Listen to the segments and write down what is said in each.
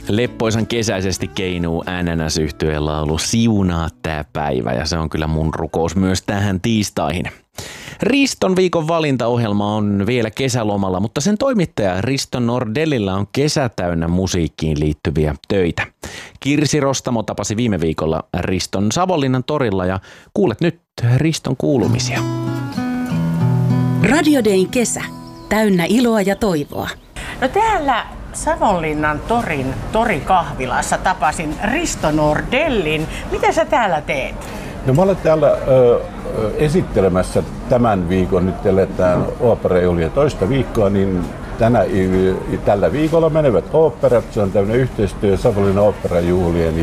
Leppoisan kesäisesti keinuu NNS-yhtyeen laulu Siunaa tää päivä, ja se on kyllä mun rukous myös tähän tiistaihin. Riston viikon valintaohjelma on vielä kesälomalla, mutta sen toimittaja Risto Nordellilla on kesä täynnä musiikkiin liittyviä töitä. Kirsi Rostamo tapasi viime viikolla Riston Savonlinnan torilla ja kuulet nyt Riston kuulumisia. Radio Dayn kesä. Täynnä iloa ja toivoa. No täällä Savonlinnan torin torikahvilassa tapasin Risto Nordellin. Mitä sä täällä teet? No mä olen täällä esittelemässä tämän viikon, nyt eletään oopperajuhlia toista viikkoa, niin tällä viikolla menevät oopperat. Se on tämmöinen yhteistyö Savonlinnan oopperajuhlien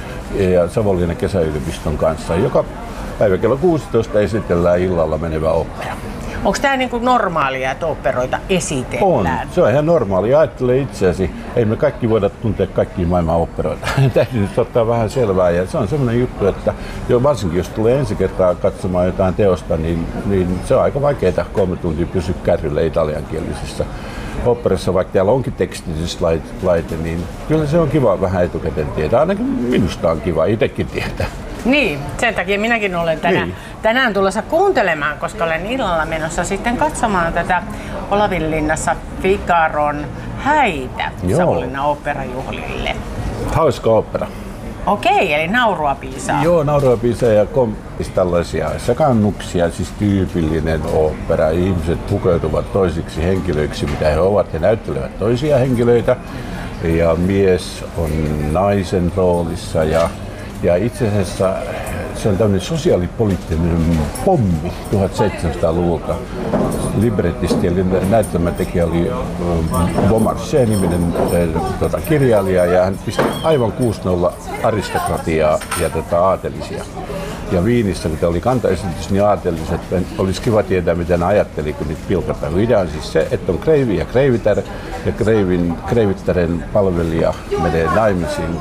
ja Savonlinnan kesäyliopiston kanssa. Joka päivä kello 16 esitellään illalla menevä ooppera. Onko tämä niin kuin normaalia, että oopperoita esitellään? On. Se on ihan normaalia. Ajattele itseäsi. Ei me kaikki voida tuntea kaikkia maailman oopperoita. Täytyy nyt ottaa vähän selvää. Ja se on semmoinen juttu, että varsinkin jos tulee ensi kertaa katsomaan jotain teosta, niin se on aika vaikeaa 3 tuntia pysyä kärryllä italiankielisessä oopperassa, vaikka täällä onkin tekstillisesti laite, niin kyllä se on kiva vähän etukäteen tietää. Ainakin minusta on kiva itsekin tietää. Niin, sen takia minäkin olen tänään tulossa kuuntelemaan, koska olen illalla menossa sitten katsomaan tätä Olavinlinnassa Figaron häitä Savonlinnan oopperajuhlille. Hauska ooppera. Okei, eli naurua piisaa. Joo, naurua piisaa ja tällaisia sekannuksia, siis tyypillinen ooppera. Ihmiset pukeutuvat toisiksi henkilöiksi, mitä he ovat, ja näyttelevät toisia henkilöitä. Ja mies on naisen roolissa ja itse asiassa se on tämmöinen sosiaalipoliittinen pommi 1700-luvulta. Librettisti ja näytelmätekijä oli Beaumarchais-niminen kirjailija, ja hän pisti aivan 6-0 aristokratiaa ja aatelisia. Ja Viinissä, kun oli kantaesitys, niin aateliset olisi kiva tietää, mitä ne ajatteli, kun niitä pilkataan. Idea on siis se, että on kreivi ja kreivitär, ja kreivittären palvelija menee naimisiin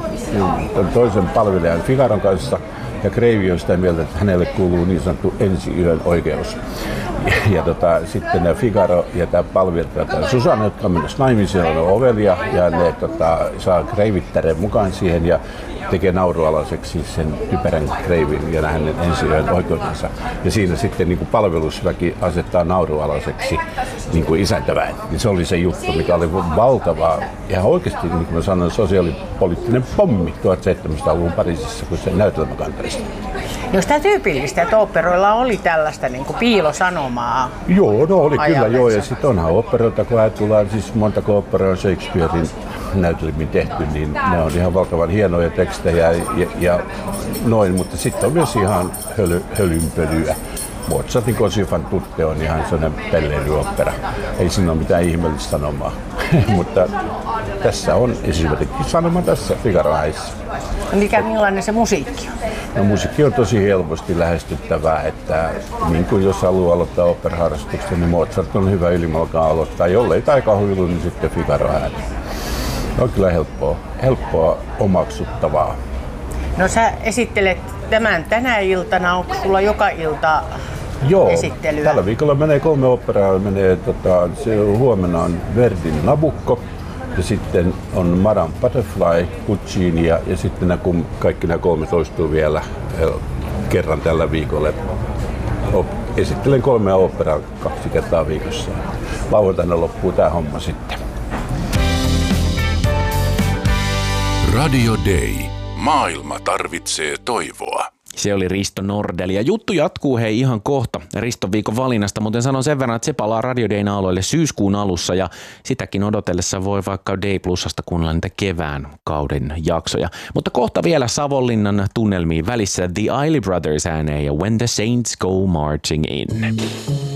toisen palvelijan Figaron kanssa, ja kreivi on sitä mieltä, että hänelle kuuluu niin sanottu ensi-yön oikeus. Ja sitten Figaro ja tämä palvelija Susanne, jotka on menossa naimisiin, on ovelia, ja ne saa kreivittären mukaan siihen ja tekee naurualaiseksi sen typerän kreivin ja hänen ensi-yön oikeutensa. Ja siinä sitten niin kuin palvelusväki asettaa naurualaiseksi niin kuin isäntäväen. Niin se oli se juttu, mikä oli valtava ja oikeasti, niin kuin mä sanoin, sosiaalipoliittinen pommi 1700-luvun Pariisissa, kun se näytelmäkantaista. Jos tämä tyypillistä, että oopperoilla oli tällaista niin kuin piilosanomaa? Joo, no oli kyllä joo. Ja sitten onhan oopperoita, kun ajatellaan, siis montako oopperaa on Shakespearein näytelmiin tehty, niin ne on ihan valtavan hienoja tekstejä ja noin, mutta sitten on myös ihan hölynpölyä. Mozartin Così fan tutte on ihan sellainen pelleilyoopera. Ei siinä ole mitään ihmeellistä sanomaa, mutta tässä on esimerkiksi sanoma tässä Figaron häissä. Millainen se musiikki on? No, musiikki on tosi helposti lähestyttävää, että niin kuin jos haluaa aloittaa oopperaharrastuksen, niin Mozart on hyvä ylimalkaan aloittaa. Jollei taikahuilu, niin sitten Figaro ääni. On kyllä helppoa omaksuttavaa. No sä esittelet tämän tänä iltana, onko sulla joka ilta esittelyä? Tällä viikolla menee 3 oopperaa. Huomenna on Verdin Nabucco ja sitten on Madame Butterfly, Puccini ja sitten kaikki nämä 3 toistuu vielä kerran tällä viikolla. Esittelen 3 oopperaa 2 kertaa viikossa. Lauantaina loppuu tää homma sitten. Radio Day. Maailma tarvitsee toivoa. Se oli Risto Nordell ja juttu jatkuu hei ihan kohta Riston viikon valinnasta, mutta sanon sen verran, että se palaa Radio Dayn aloille syyskuun alussa ja sitäkin odotellessa voi vaikka Day Plusasta kuunnella niitä kevään kauden jaksoja. Mutta kohta vielä Savonlinnan tunnelmiin välissä The Isley Brothers ääneen ja When the Saints Go Marching In.